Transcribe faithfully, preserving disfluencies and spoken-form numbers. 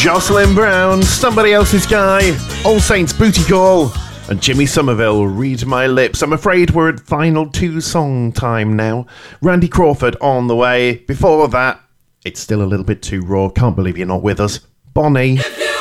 Jocelyn Brown, Somebody Else's Guy, All Saints Booty Call, and Jimmy Somerville, Read My Lips. I'm afraid we're at final two song time now. Randy Crawford on the way. Before that, it's still a little bit too raw. Can't believe you're not with us. Bonnie.